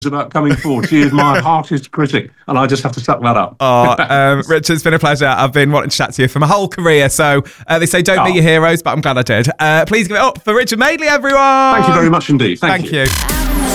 about coming forward. She is my harshest critic, and I just have to suck that up. Richard, it's been a pleasure. I've been wanting to chat to you for my whole career. So they say don't meet your heroes, but I'm glad I did. Please give it up for Richard Madeley, everyone. Thank you very much indeed. Thank you.